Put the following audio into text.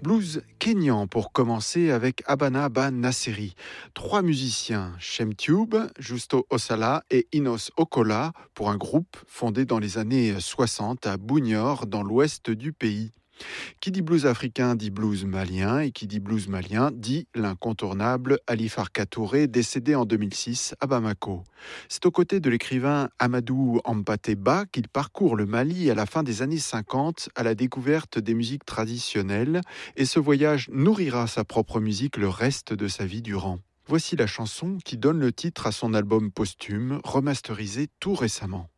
Blues kényan pour commencer avec Abana Ba Nasseri. Trois musiciens, Shem Tube, Justo Osala et Inos Okola, pour un groupe fondé dans les années 60 à Bunyor, dans l'ouest du pays. Qui dit blues africain dit blues malien, et qui dit blues malien dit l'incontournable Ali Farka Touré, décédé en 2006 à Bamako. C'est aux côtés de l'écrivain Amadou Hampâté Bâ qu'il parcourt le Mali à la fin des années 50 à la découverte des musiques traditionnelles, et ce voyage nourrira sa propre musique le reste de sa vie durant. Voici la chanson qui donne le titre à son album posthume, remasterisé tout récemment.